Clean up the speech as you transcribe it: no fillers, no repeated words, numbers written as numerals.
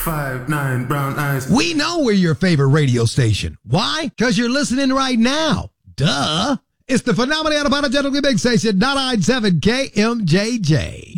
5'9" brown eyes. We know we're your favorite radio station. Why? Because you're listening right now. Duh. It's the phenomenal, unapologetically big station, 997 KMJJ.